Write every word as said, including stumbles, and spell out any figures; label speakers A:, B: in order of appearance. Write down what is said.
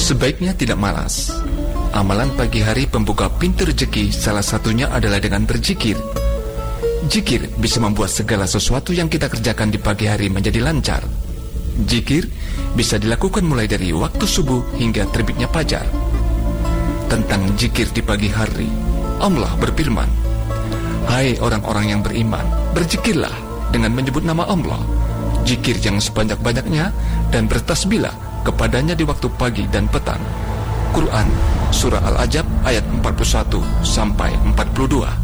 A: Sebaiknya tidak malas. Amalan pagi hari pembuka pintu rezeki salah satunya adalah dengan berzikir. Zikir bisa membuat segala sesuatu yang kita kerjakan di pagi hari menjadi lancar. Zikir bisa dilakukan mulai dari waktu subuh hingga terbitnya fajar. Tentang zikir di pagi hari, Allah berfirman, "Hai orang-orang yang beriman, berzikirlah dengan menyebut nama Allah, zikir yang sebanyak-banyaknya, dan bertasbihlah kepadanya di waktu pagi dan petang." Quran Surah Al-Ajab ayat empat puluh satu sampai empat puluh dua.